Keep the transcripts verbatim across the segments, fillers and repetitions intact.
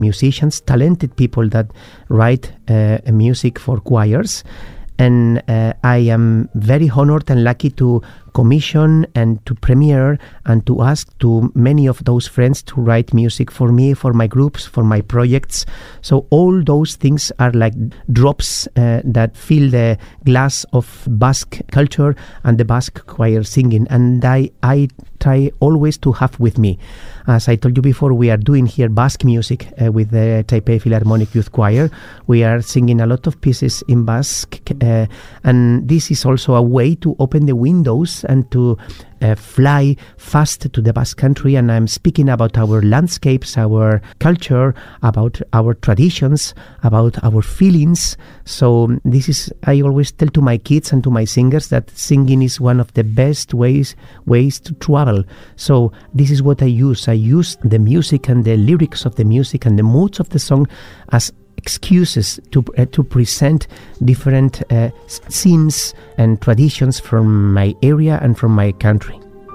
musicians, talented people that write uh, music for choirs. And uh, I am very honored and lucky to commission and to premiere and to ask to many of those friends to write music for me, for my groups, for my projects. So all those things are like drops uh, that fill the glass of Basque culture and the Basque choir singing. And I, I try always to have with me. As I told you before, we are doing here Basque music uh, with the Taipei Philharmonic Youth Choir. We are singing a lot of pieces in Basque, uh, and this is also a way to open the windows and to uh, fly fast to the Basque country. And I'm speaking about our landscapes, our culture, about our traditions, about our feelings. So this is, I always tell to my kids and to my singers that singing is one of the best ways ways to travel. So this is what I use. I use the music and the lyrics of the music and the moods of the song as excuses to uh, to present different uh, scenes and traditions from my area and from my country.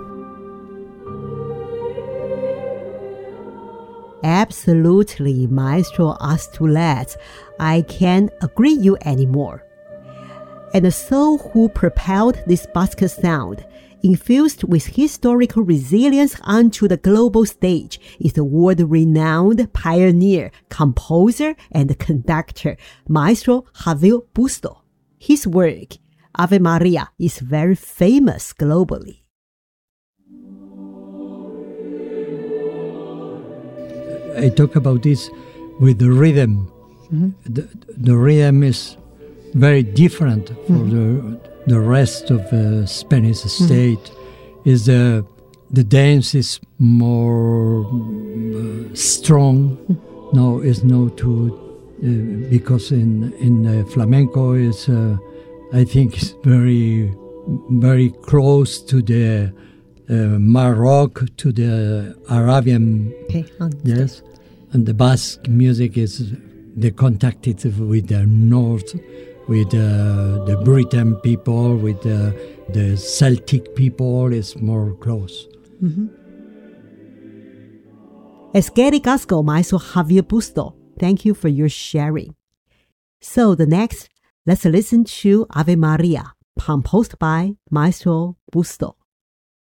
Absolutely, Maestro Astulat. I can't agree you anymore. And the soul who propelled this Basque sound, infused with historical resilience onto the global stage, is the world-renowned pioneer, composer, and conductor, Maestro Javier Busto. His work, Ave Maria, is very famous globally. I talk about this with the rhythm. Mm-hmm. The, the rhythm is very different for mm-hmm. the the rest of the Spanish state. Mm-hmm. Is the the dance is more uh, strong. Mm-hmm. No, it's not too uh, because in in uh, flamenco is uh, I think it's very very close to the uh, Morocco, to the Arabian. Okay. Yes, and the Basque music is the contact is with the north, with uh, the Britain people, with uh, the Celtic people. Is more close. Mm-hmm. Esqueri Gasco, Maestro Javier Busto, thank you for your sharing. So the next, let's listen to Ave Maria, composed by Maestro Busto.